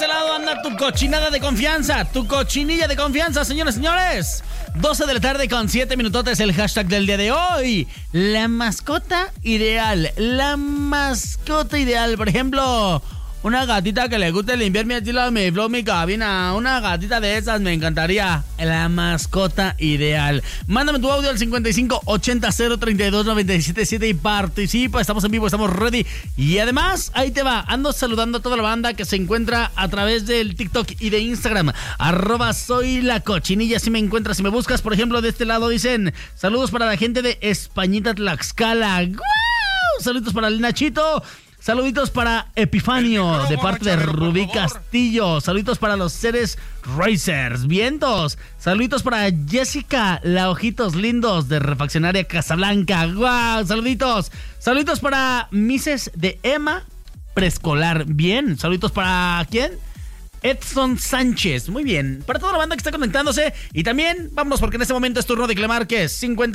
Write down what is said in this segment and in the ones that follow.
este lado anda tu cochinada de confianza, tu cochinilla de confianza, señores, señores. 12 de la tarde con 7 minutotes, el hashtag del día de hoy. La mascota ideal. La mascota ideal, por ejemplo, una gatita que le guste limpiar mi estilo, mi flow, mi cabina. Una gatita de esas me encantaría. La mascota ideal. Mándame tu audio al 5580-032-977 y participa. Estamos en vivo, estamos ready. Y además, ahí te va. Ando saludando a toda la banda que se encuentra a través del TikTok y de Instagram. @soy la cochinilla. Si me encuentras, si me buscas, por ejemplo, de este lado dicen: saludos para la gente de Españita, Tlaxcala. ¡Guau! Saludos para el Nachito. Saluditos para Epifanio, de parte de Rubí Castillo. Saluditos para los seres Racers, vientos. Saluditos para Jessica, la Ojitos Lindos, de Refaccionaria Casablanca. ¡Guau! Saluditos. Saluditos para Mises de Emma, preescolar. Bien. Saluditos para ¿quién? Edson Sánchez. Muy bien. Para toda la banda que está conectándose. Y también, vámonos, porque en este momento es turno de que le marques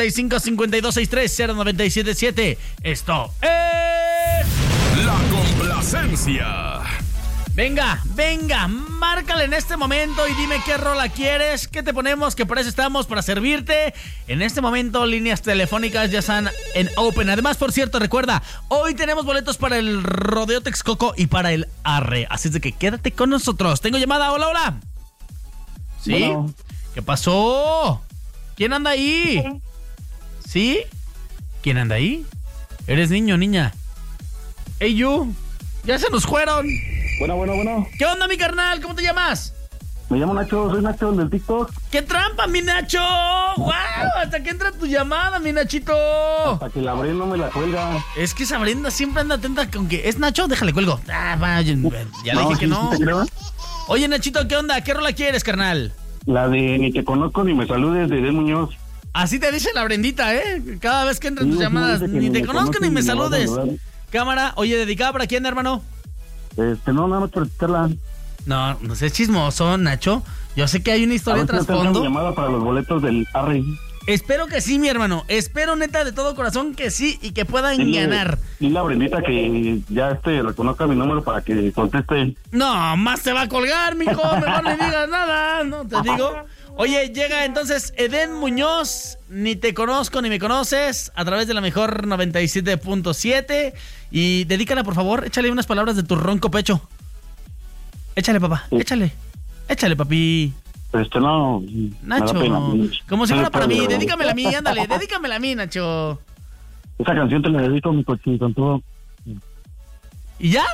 55-5263-0977. Esto es... La complacencia. Venga, márcale en este momento y dime qué rola quieres, qué te ponemos, que para eso estamos, para servirte. En este momento, líneas telefónicas ya están en open. Además, por cierto, recuerda, hoy tenemos boletos para el Rodeo Texcoco y para el Arre. Así es de que quédate con nosotros. Tengo llamada, hola, hola. ¿Sí? Bueno. ¿Qué pasó? ¿Quién anda ahí? ¿Sí? ¿Quién anda ahí? ¿Eres niño o niña? Hey, you, ya se nos fueron. Bueno. ¿Qué onda, mi carnal? ¿Cómo te llamas? Me llamo Nacho, soy Nacho, el del TikTok. ¡Qué trampa, mi Nacho! ¡Wow! Hasta que entra tu llamada, mi Nachito. Hasta que la Brenda me la cuelga. Es que esa Brenda siempre anda atenta con que... ¿Es Nacho? Déjale, cuelgo. Ya le dije que no. Oye, Nachito, ¿qué onda? ¿Qué rola quieres, carnal? La de Ni te conozco ni me saludes, de Edén Muñoz. Así te dice la Brendita, ¿eh? Cada vez que entran tus llamadas. Ni te conozco ni me saludes. Cámara, oye, ¿dedicada para quién, hermano? No, nada más para escucharla. No seas chismoso, Nacho. Yo sé que hay una historia trasfondo. Llamada para los boletos del Arre. Espero que sí, mi hermano. Espero, neta, de todo corazón que sí y que puedan ganar. Y la Brendita que ya reconozca mi número para que conteste. No, más se va a colgar, mijo. Mejor no digas nada, no te digo. Oye, llega entonces Edén Muñoz, Ni te conozco ni me conoces, a través de la mejor 97.7. Y dedícala, por favor, échale unas palabras de tu ronco pecho. Échale, papá, échale, papi. No, Nacho, como si fuera para mí, dedícamela a mí, ándale, dedícamela a mí, Nacho. Esa canción te la dedico a mi coche con todo. ¿Y ya?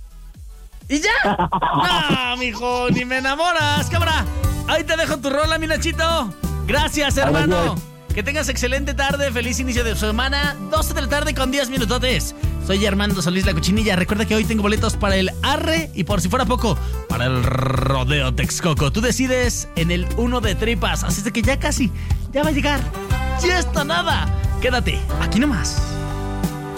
No, mijo, ni me enamoras, cámara. Ahí te dejo tu rola, mi Nachito. Gracias, hermano. Que tengas excelente tarde, feliz inicio de semana. 12 de la tarde con 10 minutotes. Soy Armando Solís, la cochinilla. Recuerda que hoy tengo boletos para el Arre y, por si fuera poco, para el Rodeo Texcoco. Tú decides en el 1 de tripas. Así es de que ya casi, ya va a llegar. Ya está nada. Quédate aquí nomás.